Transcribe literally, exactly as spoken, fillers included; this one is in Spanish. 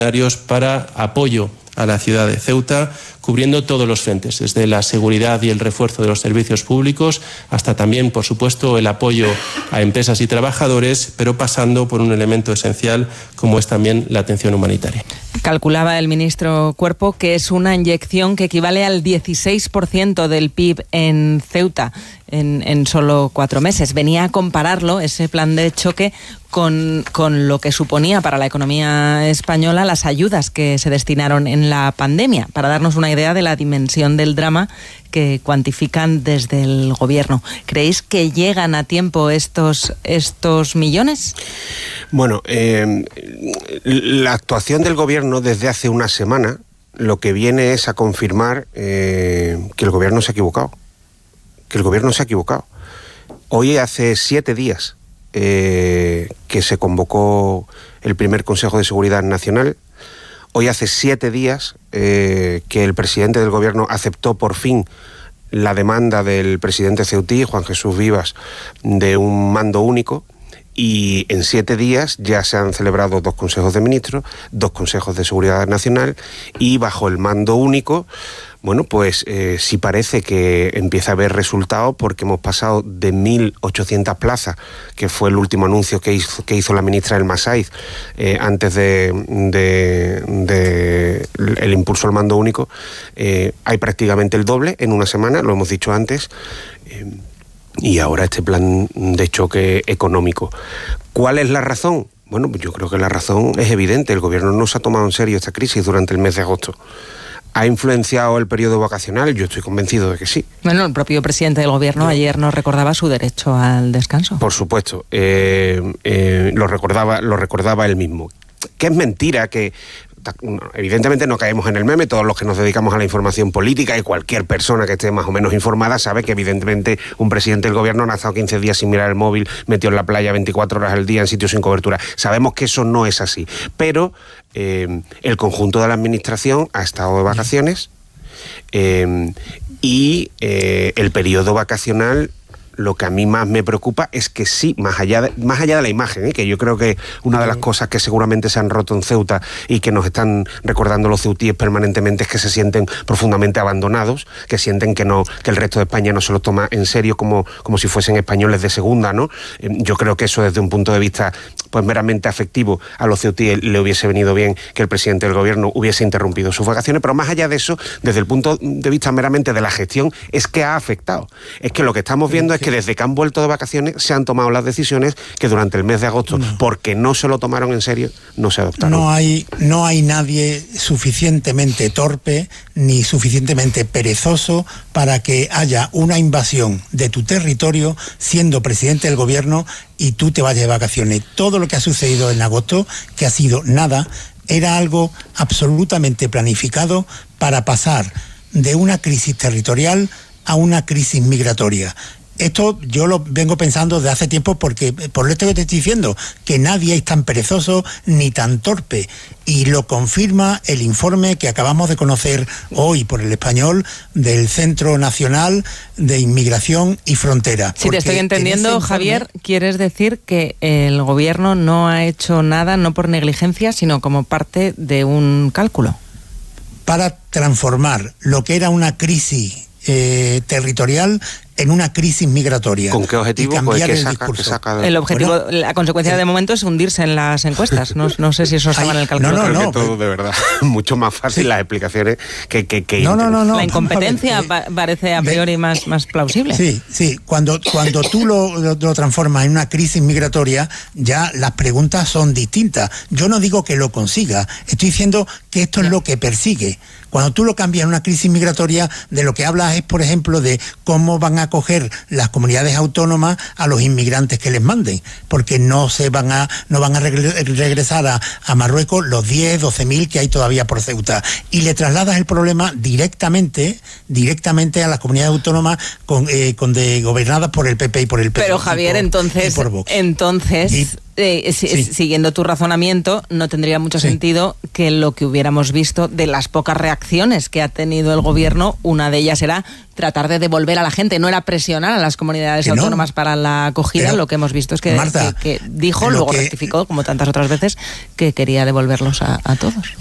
para apoyo a la ciudad de Ceuta, cubriendo todos los frentes, desde la seguridad y el refuerzo de los servicios públicos hasta también, por supuesto, el apoyo a empresas y trabajadores, pero pasando por un elemento esencial como es también la atención humanitaria. Calculaba el ministro Cuerpo que es una inyección que equivale al dieciséis por ciento del P I B en Ceuta en, en solo cuatro meses. Venía a compararlo, ese plan de choque, con, con lo que suponía para la economía española las ayudas que se destinaron en la pandemia, para darnos una idea de la dimensión del drama que cuantifican desde el gobierno. ¿Creéis que llegan a tiempo estos, estos millones? Bueno, eh, la actuación del gobierno desde hace una semana lo que viene es a confirmar eh, que el gobierno se ha equivocado. Que el gobierno se ha equivocado. Hoy hace siete días eh, que se convocó el primer Consejo de Seguridad Nacional. Hoy hace siete días eh, que el presidente del gobierno aceptó por fin la demanda del presidente ceutí, Juan Jesús Vivas, de un mando único. Y en siete días ya se han celebrado dos consejos de ministros, dos consejos de seguridad nacional, y bajo el mando único, bueno, pues eh, sí parece que empieza a haber resultados, porque hemos pasado de mil ochocientas plazas, que fue el último anuncio que hizo, que hizo la ministra El Masaiz eh, antes de, de, de el impulso al mando único. Eh, hay prácticamente el doble en una semana, lo hemos dicho antes. Eh, Y ahora este plan de choque económico. ¿Cuál es la razón? Bueno, pues yo creo que la razón es evidente. El gobierno no se ha tomado en serio esta crisis durante el mes de agosto. ¿Ha influenciado el periodo vacacional? Yo estoy convencido de que sí. Bueno, el propio presidente del gobierno no. ayer nos recordaba su derecho al descanso. Por supuesto, eh, eh, lo recordaba, lo recordaba él mismo. Que es mentira que... Evidentemente no caemos en el meme, todos los que nos dedicamos a la información política y cualquier persona que esté más o menos informada sabe que evidentemente un presidente del gobierno no ha estado quince días sin mirar el móvil, metido en la playa veinticuatro horas al día en sitios sin cobertura. Sabemos que eso no es así, pero eh, el conjunto de la administración ha estado de vacaciones eh, y eh, el periodo vacacional. Lo que a mí más me preocupa es que sí, más allá de, más allá de la imagen, ¿eh? que yo creo que una de las cosas que seguramente se han roto en Ceuta y que nos están recordando los ceutíes permanentemente es que se sienten profundamente abandonados, que sienten que no, que el resto de España no se los toma en serio como, como si fuesen españoles de segunda, ¿no? Eh, yo creo que eso desde un punto de vista pues meramente afectivo a los ceutíes le hubiese venido bien que el presidente del gobierno hubiese interrumpido sus vacaciones, pero más allá de eso, desde el punto de vista meramente de la gestión, es que ha afectado. Es que lo que estamos viendo es que desde que han vuelto de vacaciones se han tomado las decisiones que durante el mes de agosto, no. porque no se lo tomaron en serio, no se adoptaron. No hay, no hay nadie suficientemente torpe ni suficientemente perezoso para que haya una invasión de tu territorio siendo presidente del gobierno y tú te vayas de vacaciones. Todo lo que ha sucedido en agosto, que ha sido nada, era algo absolutamente planificado para pasar de una crisis territorial a una crisis migratoria. Esto yo lo vengo pensando desde hace tiempo porque, por esto que te estoy diciendo, que nadie es tan perezoso ni tan torpe. Y lo confirma el informe que acabamos de conocer hoy por El Español del Centro Nacional de Inmigración y Frontera. Si te estoy entendiendo, informe, Javier, quieres decir que el gobierno no ha hecho nada, no por negligencia, sino como parte de un cálculo. Para transformar lo que era una crisis eh, territorial en una crisis migratoria. ¿Con qué objetivo? Pues ¿Qué el saca, discurso. ¿qué saca de... El objetivo, bueno, la consecuencia sí. de momento es hundirse en las encuestas. No, no sé si eso estaba en el cálculo. No, no, Creo no. que todo, de verdad, mucho más fácil sí. las explicaciones que... que, que no, no, no, no. La incompetencia ver, eh, parece a priori de, más, más plausible. Sí, sí. Cuando, cuando tú lo, lo, lo transformas en una crisis migratoria, ya las preguntas son distintas. Yo no digo que lo consiga. Estoy diciendo que esto ya. es lo que persigue. Cuando tú lo cambias en una crisis migratoria, de lo que hablas es, por ejemplo, de cómo van a acoger las comunidades autónomas a los inmigrantes que les manden, porque no se van a no van a regresar a, a Marruecos los diez, doce mil que hay todavía por Ceuta, y le trasladas el problema directamente directamente a las comunidades autónomas con, eh, con de, gobernadas por el P P y por el P P. Pero Javier, por, entonces, entonces y, Eh, si, sí. Siguiendo tu razonamiento, no tendría mucho sí. sentido que lo que hubiéramos visto de las pocas reacciones que ha tenido el gobierno, una de ellas era tratar de devolver a la gente, no era presionar a las comunidades que autónomas no. para la acogida. Pero, lo que hemos visto es que, Marta, que, que dijo, luego que, rectificó, como tantas otras veces, que quería devolverlos a, a todos.